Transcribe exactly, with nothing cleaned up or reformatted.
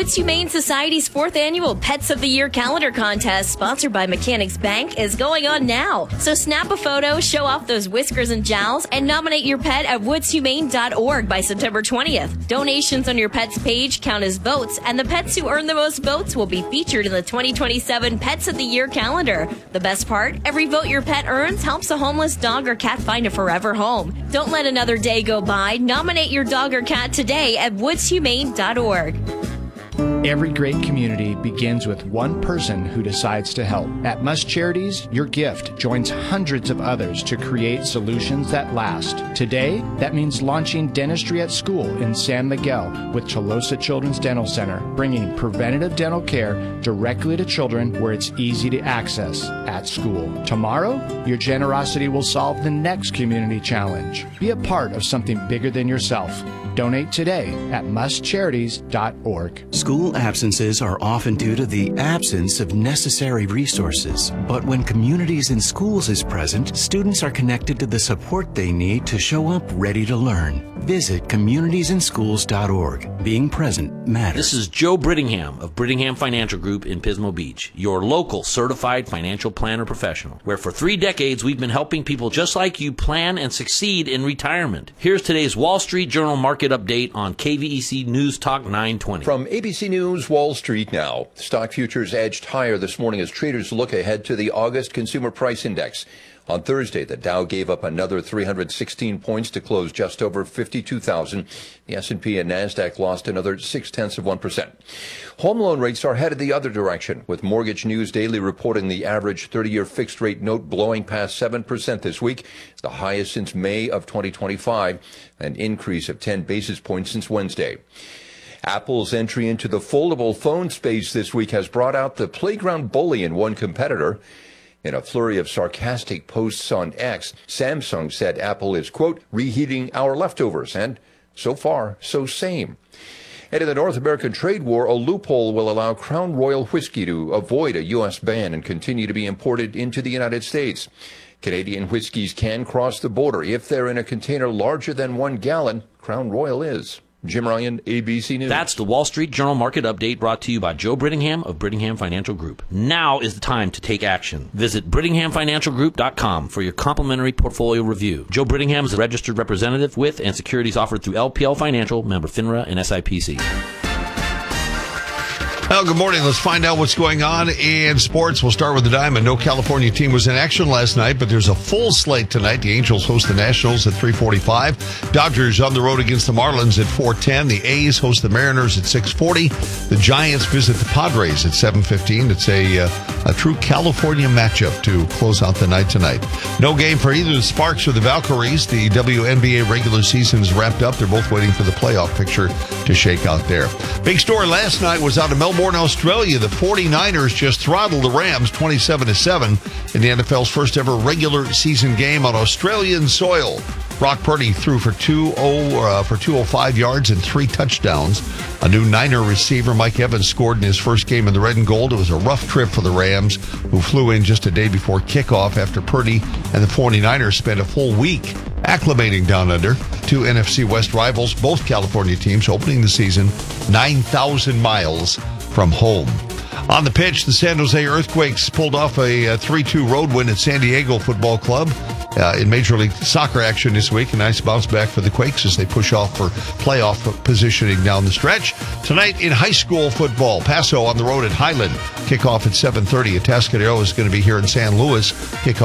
Woods Humane Society's fourth annual Pets of the Year calendar contest, sponsored by Mechanics Bank, is going on now. So snap a photo, show off those whiskers and jowls, and nominate your pet at woods humane dot org by September twentieth. Donations on your pet's page count as votes, and the pets who earn the most votes will be featured in the twenty twenty-seven Pets of the Year calendar. The best part? Every vote your pet earns helps a homeless dog or cat find a forever home. Don't let another day go by. Nominate your dog or cat today at woods humane dot org. Every great community begins with one person who decides to help. At Must Charities, your gift joins hundreds of others to create solutions that last. Today, that means launching Dentistry at School in San Miguel with Chalosa Children's Dental Center, bringing preventative dental care directly to children where it's easy to access at school. Tomorrow, your generosity will solve the next community challenge. Be a part of something bigger than yourself. Donate today at must charities dot org. School absences are often due to the absence of necessary resources. But when Communities in Schools is present, students are connected to the support they need to show up ready to learn. Visit communities in schools dot org. Being present matters. This is Joe Brittingham of Brittingham Financial Group in Pismo Beach, your local certified financial planner professional, where for three decades we've been helping people just like you plan and succeed in retirement. Here's today's Wall Street Journal market update on K V E C News Talk nine twenty. From A B C News Wall Street now. Stock futures edged higher this morning as traders look ahead to the August Consumer Price Index. On Thursday, the Dow gave up another three hundred sixteen points to close just over fifty-two thousand. The S and P and NASDAQ lost another six-tenths of one percent. Home loan rates are headed the other direction, with Mortgage News Daily reporting the average thirty-year fixed-rate note blowing past seven percent this week, the highest since May of twenty twenty-five, an increase of ten basis points since Wednesday. Apple's entry into the foldable phone space this week has brought out the playground bully in one competitor. In a flurry of sarcastic posts on X, Samsung said Apple is, quote, reheating our leftovers, and so far, so same. And in the North American trade war, a loophole will allow Crown Royal whiskey to avoid a U S ban and continue to be imported into the United States. Canadian whiskeys can cross the border if they're in a container larger than one gallon. Crown Royal is. Jim Ryan, A B C News. That's the Wall Street Journal market update brought to you by Joe Brittingham of Brittingham Financial Group. Now is the time to take action. Visit Brittingham Financial Group dot com for your complimentary portfolio review. Joe Brittingham is a registered representative with and securities offered through L P L Financial, member FINRA and S I P C. Well, good morning. Let's find out what's going on in sports. We'll start with the Diamond. No California team was in action last night, but there's a full slate tonight. The Angels host the Nationals at three forty-five. Dodgers on the road against the Marlins at four ten. The A's host the Mariners at six forty. The Giants visit the Padres at seven fifteen. It's a, uh, a true California matchup to close out the night tonight. No game for either the Sparks or the Valkyries. The W N B A regular season is wrapped up. They're both waiting for the playoff picture to shake out there. Big story last night was out of Melbourne, Australia. The forty-niners just throttled the Rams twenty-seven to seven in the N F L's first ever regular season game on Australian soil. Brock Purdy threw for two oh uh, five yards and three touchdowns. A new Niner receiver, Mike Evans, scored in his first game in the red and gold. It was a rough trip for the Rams, who flew in just a day before kickoff after Purdy and the forty-niners spent a full week acclimating down under. Two N F C West rivals, both California teams, opening the season nine thousand miles from home. On the pitch, the San Jose Earthquakes pulled off a three two road win at San Diego Football Club. Uh, in Major League Soccer action this week, a nice bounce back for the Quakes as they push off for playoff positioning down the stretch. Tonight in high school football, Paso on the road at Highland. Kickoff at seven thirty. Atascadero is going to be here in San Luis. Kickoff